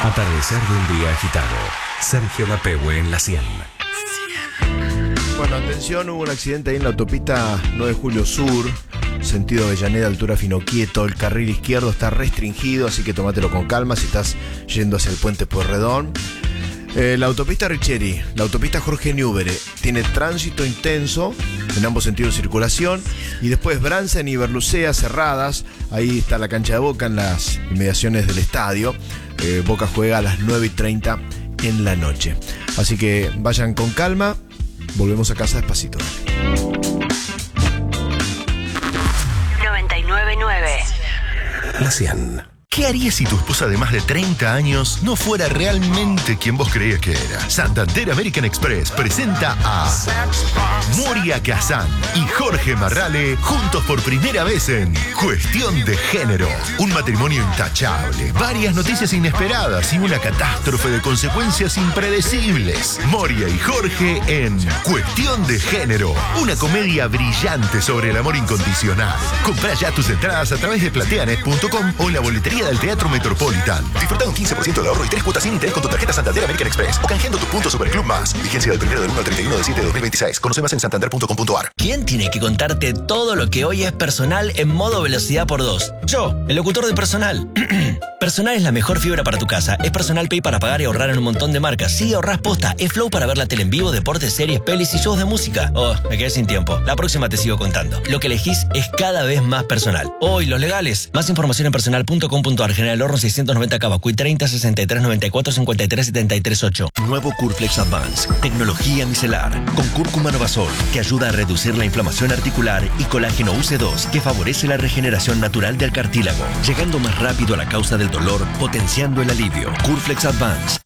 Atardecer de un día agitado. Sergio Lapehue en la 100. Bueno, atención, hubo un accidente ahí en la autopista 9 de Julio Sur, sentido Avellaneda, altura Finoquieto. El carril izquierdo está restringido, así que tómatelo con calma si estás yendo hacia el puente Pueyrredón. La autopista Richeri, la autopista Jorge Newbery, tiene tránsito intenso en ambos sentidos de circulación. Y después Bransen y Berlucea cerradas. Ahí está la cancha de Boca en las inmediaciones del estadio. Boca juega a las 9:30 en la noche. Así que vayan con calma. Volvemos a casa despacito. 99.9 La 100. ¿Qué harías si tu esposa de más de 30 años no fuera realmente quien vos creías que era? Santander American Express presenta a Moria Kazan y Jorge Marrale juntos por primera vez en Cuestión de Género. Un matrimonio intachable, varias noticias inesperadas y una catástrofe de consecuencias impredecibles. Moria y Jorge en Cuestión de Género. Una comedia brillante sobre el amor incondicional. Comprá ya tus entradas a través de plateanet.com o en la boletería del Teatro Metropolitan. Disfruta un 15% de ahorro y 3 cuotas sin interés con tu tarjeta Santander American Express o canjeando tus puntos Superclub Más. Vigencia del 1 del 1 al 31 de 7 de 2026. Conoce más en santander.com.ar. ¿Quién tiene que contarte todo lo que hoy es personal en modo velocidad por 2? Yo, el locutor de Personal. Personal es la mejor fibra para tu casa. Es Personal Pay para pagar y ahorrar en un montón de marcas. Sí, ahorrás posta. Es Flow para ver la tele en vivo, deportes, series, pelis y shows de música. Oh, me quedé sin tiempo. La próxima te sigo contando. Lo que elegís es cada vez más personal. Hoy, los legales. Más información en personal.com.ar. General Horno 690 Cavacuy 30 63 94 53 73 8. Nuevo Curflex Advance. Tecnología micelar. Con cúrcuma novasol, que ayuda a reducir la inflamación articular, y colágeno UC2, que favorece la regeneración natural del cartílago, llegando más rápido a la causa del dolor, potenciando el alivio. Curflex Advance.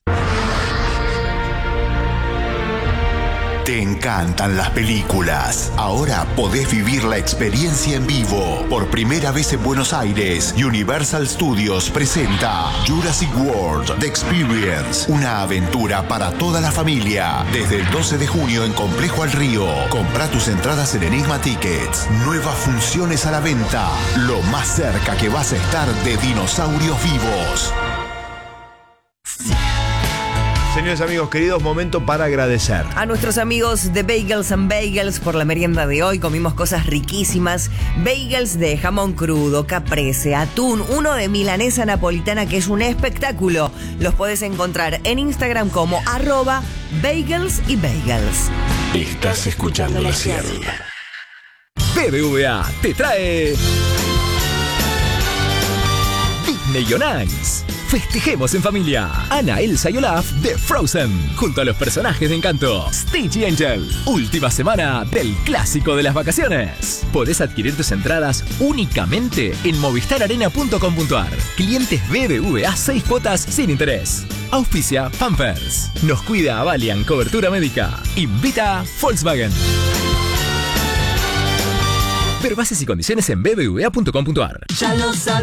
Te encantan las películas. Ahora podés vivir la experiencia en vivo. Por primera vez en Buenos Aires, Universal Studios presenta Jurassic World The Experience. Una aventura para toda la familia. Desde el 12 de junio en Complejo al Río. Comprá tus entradas en Enigma Tickets. Nuevas funciones a la venta. Lo más cerca que vas a estar de dinosaurios vivos. Señores amigos queridos, momento para agradecer a nuestros amigos de Bagels and Bagels por la merienda de hoy. Comimos cosas riquísimas. Bagels de jamón crudo, caprese, atún, uno de milanesa napolitana que es un espectáculo. Los podés encontrar en Instagram como @bagels y bagels. Estás escuchando la 100. BBVA te trae Disney on Ice. Festejemos en familia. Anna, Elsa y Olaf de Frozen, junto a los personajes de Encanto. Stitch y Angel. Última semana del clásico de las vacaciones. Podés adquirir tus entradas únicamente en movistararena.com.ar. Clientes BBVA 6 cuotas sin interés. Auspicia Pampers. Nos cuida Valiant Cobertura Médica. Invita Volkswagen. Ver bases y condiciones en bbva.com.ar. Ya lo sabes.